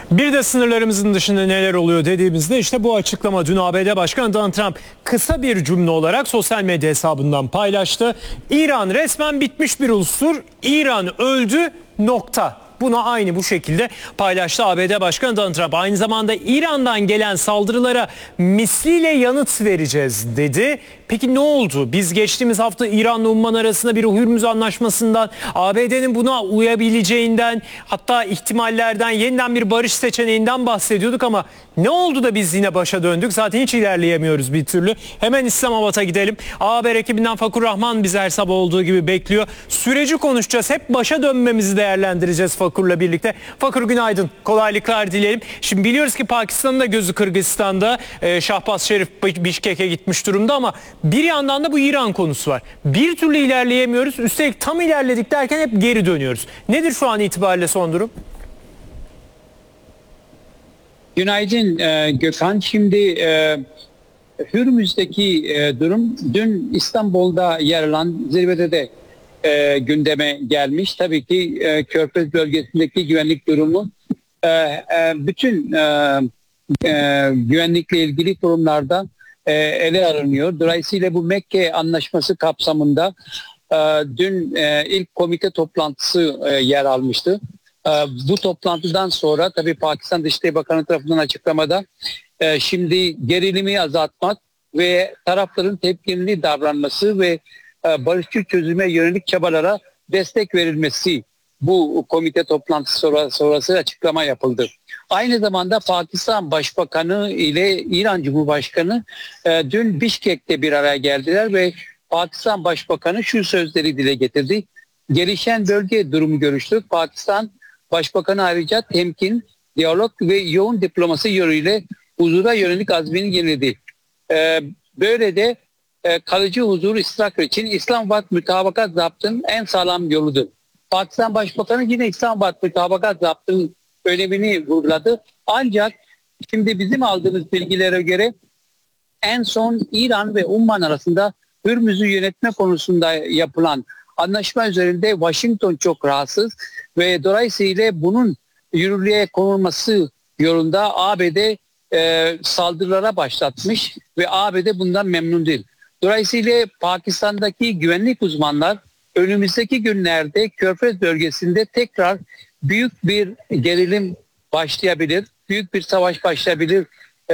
Bir de sınırlarımızın dışında neler oluyor dediğimizde işte bu açıklama dün ABD Başkanı Donald Trump kısa bir cümle olarak sosyal medya hesabından paylaştı. İran resmen bitmiş bir ulustur. İran öldü nokta. Bunu aynı bu şekilde paylaştı ABD Başkanı Donald Trump. Aynı zamanda İran'dan gelen saldırılara misliyle yanıt vereceğiz dedi. Peki ne oldu? Biz geçtiğimiz hafta İran'la Umman arasında bir Hürmüz Anlaşması'ndan, ABD'nin buna uyabileceğinden, hatta ihtimallerden, yeniden bir barış seçeneğinden bahsediyorduk ama ne oldu da biz yine başa döndük? Zaten hiç ilerleyemiyoruz bir türlü. Hemen İslamabad'a gidelim. A Haber ekibinden Fakur Rahman bizi her sabah olduğu gibi bekliyor. Süreci konuşacağız. Hep başa dönmemizi değerlendireceğiz Fakur'la birlikte. Fakur günaydın. Kolaylıklar dileyelim. Şimdi biliyoruz ki Pakistan'ın da gözü Kırgızistan'da. Şahbaz Şerif Bişkek'e gitmiş durumda ama bir yandan da bu İran konusu var. Bir türlü ilerleyemiyoruz. Üstelik tam ilerledik derken hep geri dönüyoruz. Nedir şu an itibariyle son durum? Günaydın Gökhan. Şimdi Hürmüz'deki durum dün İstanbul'da yer alan zirvede de gündeme gelmiş. Tabii ki Körfez bölgesindeki güvenlik durumu bütün güvenlikle ilgili kurumlarda ele alınıyor. Dolayısıyla bu Mekke Anlaşması kapsamında dün ilk komite toplantısı yer almıştı. Bu toplantıdan sonra tabii Pakistan Dışişleri Bakanı tarafından açıklamada şimdi gerilimi azaltmak ve tarafların temkinli davranması ve barışçıl çözüme yönelik çabalara destek verilmesi bu komite toplantısı sonrası açıklama yapıldı. Aynı zamanda Pakistan Başbakanı ile İran Cumhurbaşkanı dün Bişkek'te bir araya geldiler ve Pakistan Başbakanı şu sözleri dile getirdi. Gelişen bölge durumu görüştük. Pakistan Başbakanı ayrıca temkin, diyalog ve yoğun diplomasi yoluyla huzura yönelik azmini yeniledi. Böyle de kalıcı huzur istikrar için İslamabad Mütabakat Zaptı'nın en sağlam yoludur. Pakistan Başbakanı yine İslamabad Mütabakat Zaptı'nın önemini vurguladı. Ancak şimdi bizim aldığımız bilgilere göre en son İran ve Umman arasında Hürmüz'ü yönetme konusunda yapılan anlaşma üzerinde Washington çok rahatsız ve dolayısıyla bunun yürürlüğe konulması yolunda ABD saldırılara başlatmış ve ABD bundan memnun değil. Dolayısıyla Pakistan'daki güvenlik uzmanlar önümüzdeki günlerde Körfez bölgesinde tekrar büyük bir gerilim başlayabilir, büyük bir savaş başlayabilir